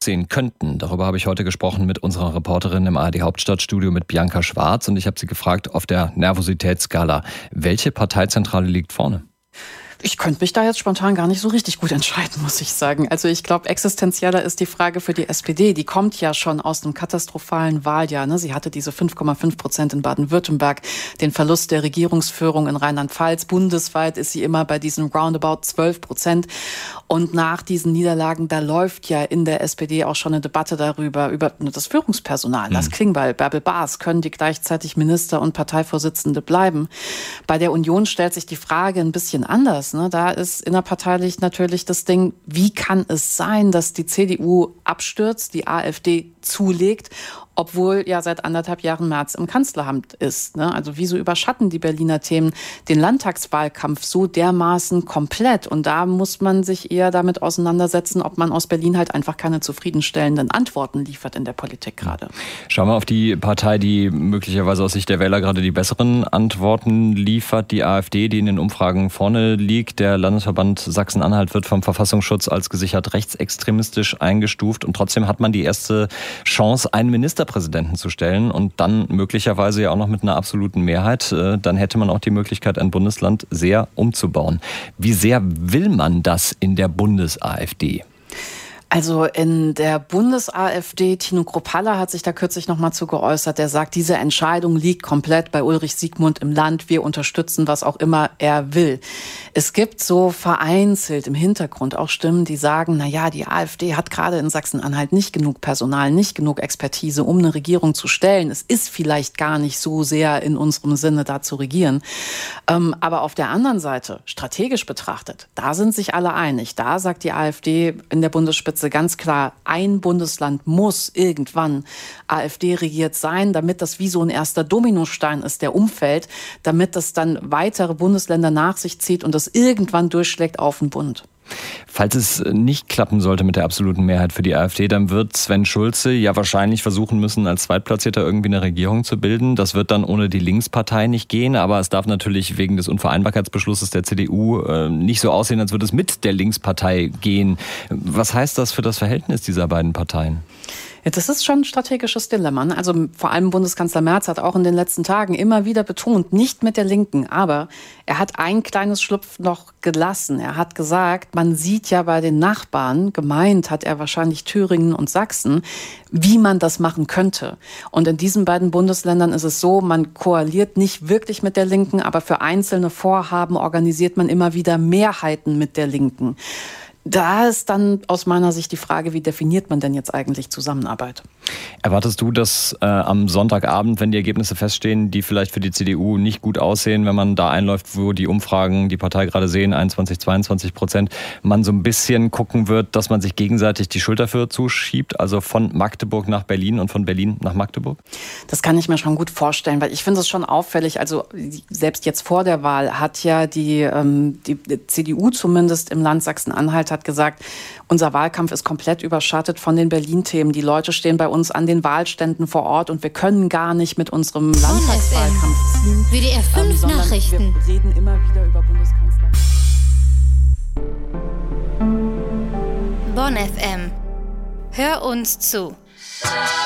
sehen könnten. Darüber habe ich heute gesprochen mit unserer Reporterin im ARD-Hauptstadtstudio, mit Bianca Schwarz. Und ich habe sie gefragt, auf der Nervositätsskala, welche Parteizentrale liegt vorne? Ich könnte mich da jetzt spontan gar nicht so richtig gut entscheiden, muss ich sagen. Also ich glaube, existenzieller ist die Frage für die SPD. Die kommt ja schon aus einem katastrophalen Wahljahr. Ne? Sie hatte diese 5,5% in Baden-Württemberg, den Verlust der Regierungsführung in Rheinland-Pfalz. Bundesweit ist sie immer bei diesen roundabout 12%. Und nach diesen Niederlagen, da läuft ja in der SPD auch schon eine Debatte darüber, über das Führungspersonal. Lars Klingbeil, Bärbel Baas, können die gleichzeitig Minister und Parteivorsitzende bleiben? Bei der Union stellt sich die Frage ein bisschen anders. Ne? Da ist innerparteilich natürlich das Ding, wie kann es sein, dass die CDU abstürzt, die AfD zulegt, obwohl ja seit 1,5 Jahren Merz im Kanzleramt ist. Ne? Also wieso überschatten die Berliner Themen den Landtagswahlkampf so dermaßen komplett? Und da muss man sich eher damit auseinandersetzen, ob man aus Berlin halt einfach keine zufriedenstellenden Antworten liefert in der Politik gerade. Schauen wir auf die Partei, die möglicherweise aus Sicht der Wähler gerade die besseren Antworten liefert. Die AfD, die in den Umfragen vorne liegt. Der Landesverband Sachsen-Anhalt wird vom Verfassungsschutz als gesichert rechtsextremistisch eingestuft. Und trotzdem hat man die erste Chance, einen Ministerpräsidenten zu stellen und dann möglicherweise ja auch noch mit einer absoluten Mehrheit. Dann hätte man auch die Möglichkeit, ein Bundesland sehr umzubauen. Wie sehr will man das in der Bundes-AfD? Also in der Bundes-AfD, Tino Kruppalla hat sich da kürzlich noch mal zu geäußert. Der sagt, diese Entscheidung liegt komplett bei Ulrich Siegmund im Land. Wir unterstützen, was auch immer er will. Es gibt so vereinzelt im Hintergrund auch Stimmen, die sagen, na ja, die AfD hat gerade in Sachsen-Anhalt nicht genug Personal, nicht genug Expertise, um eine Regierung zu stellen. Es ist vielleicht gar nicht so sehr in unserem Sinne, da zu regieren. Aber auf der anderen Seite, strategisch betrachtet, da sind sich alle einig. Da sagt die AfD in der Bundesspitze ganz klar, ein Bundesland muss irgendwann AfD regiert sein, damit das wie so ein erster Dominostein ist, der umfällt, damit das dann weitere Bundesländer nach sich zieht und das irgendwann durchschlägt auf den Bund. Falls es nicht klappen sollte mit der absoluten Mehrheit für die AfD, dann wird Sven Schulze ja wahrscheinlich versuchen müssen, als Zweitplatzierter irgendwie eine Regierung zu bilden. Das wird dann ohne die Linkspartei nicht gehen, aber es darf natürlich wegen des Unvereinbarkeitsbeschlusses der CDU nicht so aussehen, als würde es mit der Linkspartei gehen. Was heißt das für das Verhältnis dieser beiden Parteien? Ja, das ist schon ein strategisches Dilemma. Also vor allem Bundeskanzler Merz hat auch in den letzten Tagen immer wieder betont, nicht mit der Linken, aber er hat ein kleines Schlupfloch gelassen. Er hat gesagt, man sieht ja bei den Nachbarn, gemeint hat er wahrscheinlich Thüringen und Sachsen, wie man das machen könnte. Und in diesen beiden Bundesländern ist es so, man koaliert nicht wirklich mit der Linken, aber für einzelne Vorhaben organisiert man immer wieder Mehrheiten mit der Linken. Da ist dann aus meiner Sicht die Frage, wie definiert man denn jetzt eigentlich Zusammenarbeit? Erwartest du, dass am Sonntagabend, wenn die Ergebnisse feststehen, die vielleicht für die CDU nicht gut aussehen, wenn man da einläuft, wo die Umfragen die Partei gerade sehen, 21-22%, man so ein bisschen gucken wird, dass man sich gegenseitig die Schulter für zuschiebt, also von Magdeburg nach Berlin und von Berlin nach Magdeburg? Das kann ich mir schon gut vorstellen, weil ich finde es schon auffällig, also selbst jetzt vor der Wahl hat ja die CDU zumindest im Land Sachsen-Anhalt hat gesagt, unser Wahlkampf ist komplett überschattet von den Berlin-Themen. Die Leute stehen bei uns an den Wahlständen vor Ort und wir können gar nicht mit unserem Landtagswahlkampf ziehen. WDR 5 Nachrichten. Wir reden immer wieder über Bundeskanzler. Bonn FM. Hör uns zu.